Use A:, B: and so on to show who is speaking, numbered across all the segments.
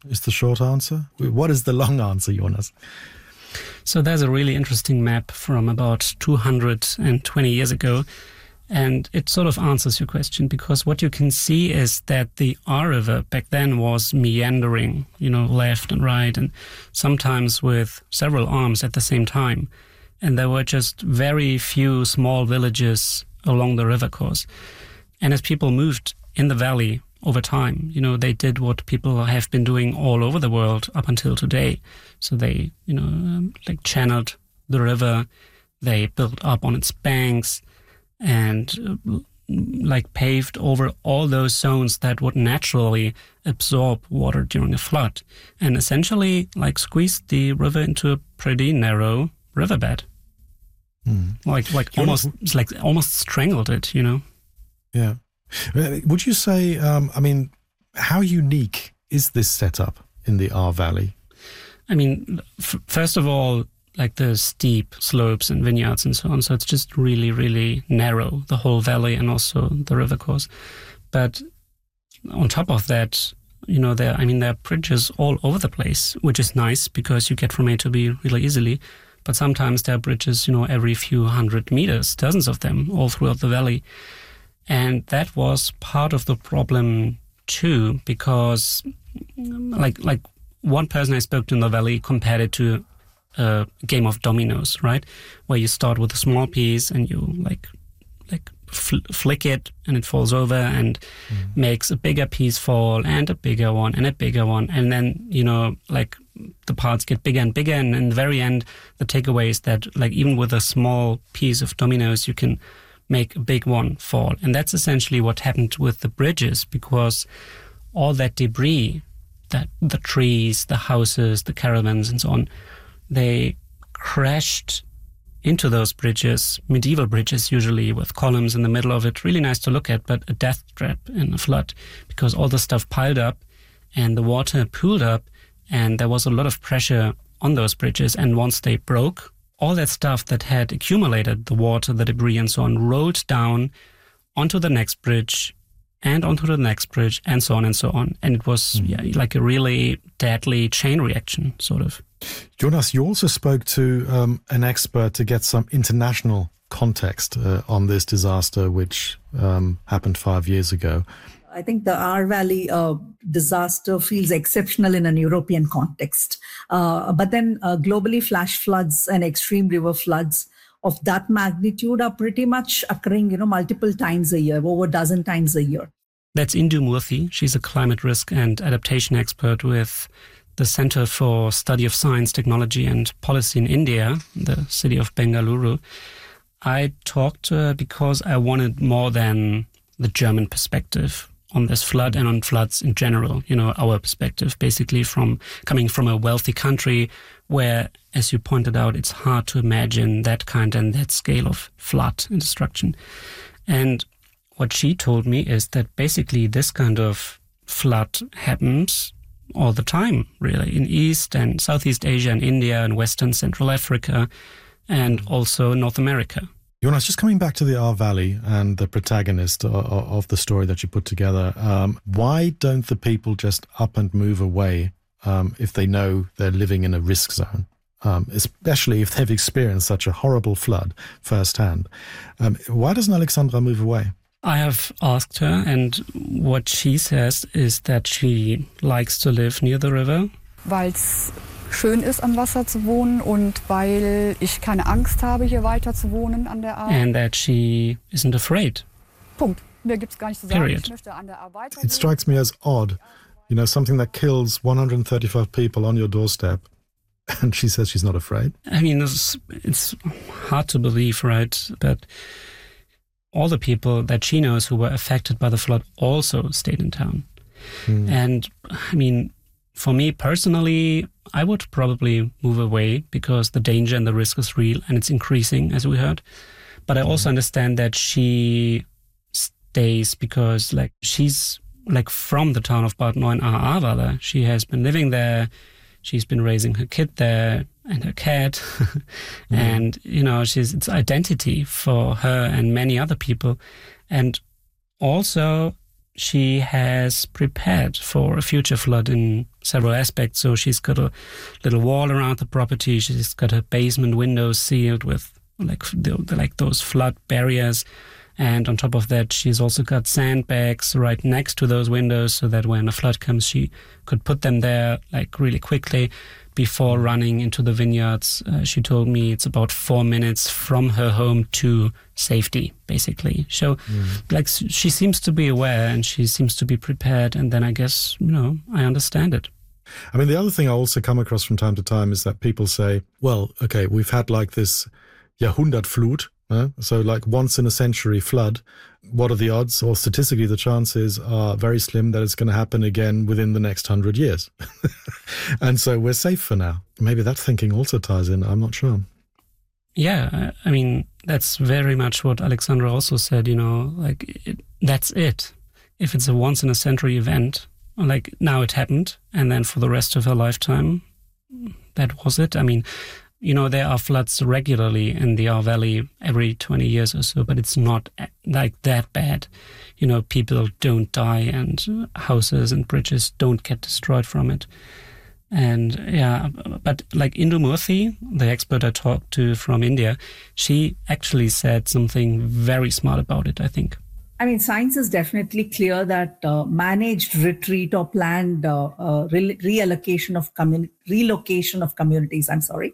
A: is the short answer. What is the long answer, Jonas?
B: So there's a really interesting map from about 220 years ago, and it sort of answers your question, because what you can see is that the Ahr River back then was meandering, left and right, and sometimes with several arms at the same time. And there were just very few small villages along the river course. And as people moved in the valley over time, they did what people have been doing all over the world up until today. So they, channeled the river, they built up on its banks, and paved over all those zones that would naturally absorb water during a flood, and essentially squeezed the river into a pretty narrow riverbed. Almost strangled it,
A: Yeah. Would you say, how unique is this setup in the Ahr Valley?
B: First of all, the steep slopes and vineyards and so on. So it's just really, really narrow, the whole valley and also the river course. But on top of that, there are bridges all over the place, which is nice because you get from A to B really easily. But sometimes there are bridges, every few hundred meters, dozens of them all throughout the valley. And that was part of the problem too, because one person I spoke to in the valley compared it to a game of dominoes, right? Where you start with a small piece and you flick it and it falls over and makes a bigger piece fall and a bigger one and a bigger one. And then, the parts get bigger and bigger. And in the very end, the takeaway is that even with a small piece of dominoes, you can make a big one fall. And that's essentially what happened with the bridges, because all that debris, that the trees, the houses, the caravans and so on, they crashed into those bridges, medieval bridges usually with columns in the middle of it. Really nice to look at, but a death trap in a flood, because all the stuff piled up and the water pooled up and there was a lot of pressure on those bridges. And once they broke, all that stuff that had accumulated, the water, the debris and so on, rolled down onto the next bridge and onto the next bridge and so on and so on. And it was a really deadly chain reaction, sort of.
A: Jonas, you also spoke to an expert to get some international context on this disaster, which happened 5 years ago.
C: I think the Ahr Valley disaster feels exceptional in an European context. But then globally, flash floods and extreme river floods of that magnitude are pretty much occurring, multiple times a year, over a dozen times a year.
B: That's Indu Murthy. She's a climate risk and adaptation expert with the Center for Study of Science, Technology and Policy in India, the city of Bengaluru. I talked to her because I wanted more than the German perspective on this flood and on floods in general, our perspective, basically coming from a wealthy country where, as you pointed out, it's hard to imagine that kind and that scale of flood and destruction. And what she told me is that basically this kind of flood happens all the time, really, in East and Southeast Asia and India and Western Central Africa and also North America.
A: Jonas, just coming back to the Ahr Valley and the protagonist of the story that you put together, why don't the people just up and move away if they know they're living in a risk zone, especially if they've experienced such a horrible flood firsthand? Why doesn't Alexandra move away?
B: I have asked her, and what she says is that she likes to live near the river.
D: Weil's schön ist, am Wasser zu wohnen und weil ich keine Angst habe, hier weiter zu wohnen an der Ahr.
B: And that she isn't afraid.
D: Punkt. Mehr gibt's gar nicht zu sagen.
B: Period.
D: Ich möchte an der Ahr weiter.
A: It strikes me as odd, something that kills 135 people on your doorstep, and she says she's not afraid.
B: It's hard to believe, right? But all the people that she knows who were affected by the flood also stayed in town. And for me personally, I would probably move away because the danger and the risk is real and it's increasing, as we heard. But I also understand that she stays because she's from the town of Bad Neuenahr-Ahrweiler. She has been living there. She's been raising her kid there and her cat. And, it's identity for her and many other people. And also, she has prepared for a future flood in several aspects. So she's got a little wall around the property. She's got her basement windows sealed with like those flood barriers. And on top of that, she's also got sandbags right next to those windows so that when a flood comes, she could put them there like really quickly before running into the vineyards. She told me it's about 4 minutes from her home to safety, basically. So like she seems to be aware and she seems to be prepared. And then I guess, I understand it.
A: I mean, the other thing I also come across from time to time is that people say, well, okay, we've had like this Jahrhundertflut, so like once in a century flood. What are the odds, or statistically the chances are very slim that it's going to happen again within the next 100 years. And so we're safe for now. Maybe that thinking also ties in. I'm not sure.
B: Yeah, I mean, that's very much what Alexandra also said, that's it. If it's a once in a century event, like now it happened, and then for the rest of her lifetime, that was it. I mean, there are floods regularly in the Ahr Valley every 20 years or so, but it's not like that bad. People don't die and houses and bridges don't get destroyed from it. And yeah, but like Indu Murthy, the expert I talked to from India, she actually said something very smart about it, I think.
C: I mean, science is definitely clear that managed retreat or planned relocation of communities,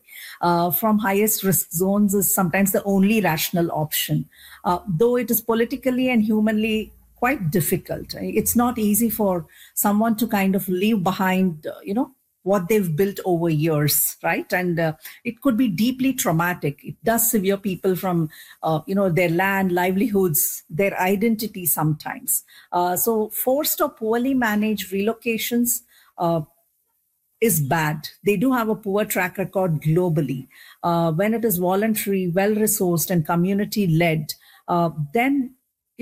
C: from highest risk zones is sometimes the only rational option, though it is politically and humanly quite difficult. It's not easy for someone to kind of leave behind, what they've built over years, right? And it could be deeply traumatic. It does sever people from, their land, livelihoods, their identity sometimes. So forced or poorly managed relocations is bad. They do have a poor track record globally. When it is voluntary, well-resourced and community-led, then,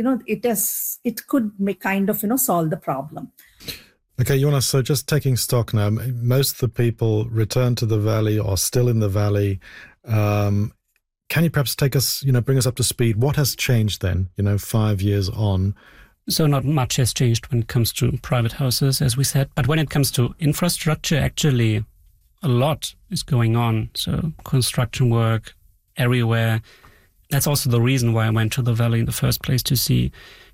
C: it could kind of, solve the problem.
A: Okay, Jonas, so just taking stock now, most of the people return to the valley or still in the valley. Can you perhaps take us, bring us up to speed? What has changed then, 5 years on?
B: So not much has changed when it comes to private houses, as we said. But when it comes to infrastructure, actually a lot is going on. So construction work everywhere. That's also the reason why I went to the valley in the first place, to see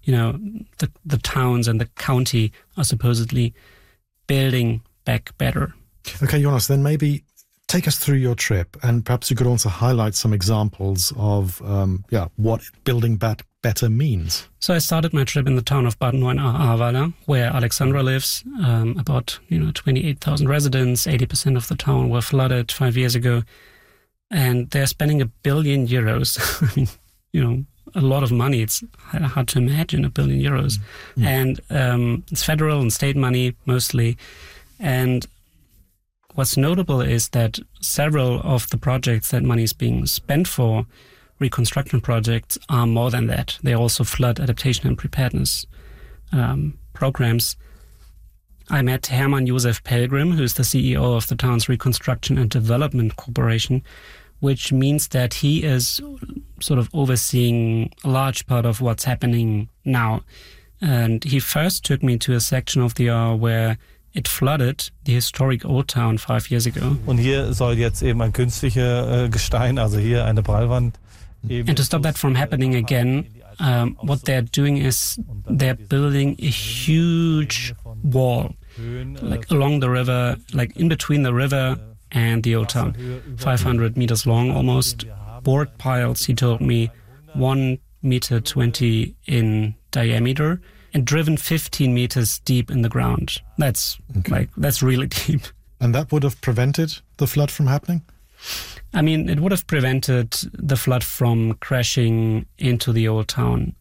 B: the towns and the county are supposedly building back better.
A: Okay, Jonas, then maybe take us through your trip, and perhaps you could also highlight some examples of what building back better means.
B: So I started my trip in the town of Bad Neuenahr-Ahrweiler, where Alexandra lives. About 28,000 residents. 80% of the town were flooded 5 years ago, and they're spending €1 billion. I mean, a lot of money. It's hard to imagine €1 billion. And it's federal and state money mostly. And what's notable is that several of the projects that money is being spent for, reconstruction projects, are more than that. They're also flood adaptation and preparedness programs. I met Hermann Josef Pelgrim, who's the CEO of the town's Reconstruction and Development Corporation, which means that he is sort of overseeing a large part of what's happening now. And he first took me to a section of the Ahr where it flooded the historic Old Town 5 years ago.
E: Und hier soll jetzt eben ein künstliches Gestein, also hier eine Prallwand.
B: And to stop that from happening again, what they're doing is they're building a huge wall, like along the river, like in between the river and the Old Town, 500 meters long almost. Board piles, he told me, 1.20 meters in diameter, and driven 15 meters deep in the ground. That's really deep.
A: And that would have prevented the flood from happening?
B: I mean, it would have prevented the flood from crashing into the Old Town.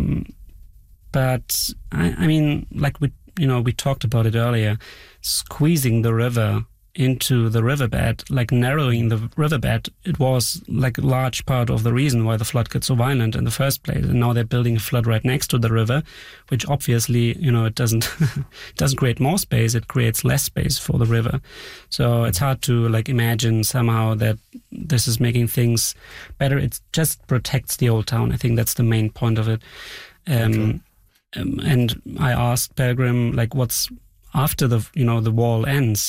B: But I mean, like we talked about it earlier, squeezing the river into the riverbed, like narrowing the riverbed, it was like a large part of the reason why the flood got so violent in the first place. And now they're building a flood right next to the river, which obviously, it doesn't create more space, it creates less space for the river. So it's hard to imagine somehow that this is making things better. It just protects the Old Town. I think that's the main point of it.
A: Okay.
B: And I asked Pelgrim, like, what's after the wall ends?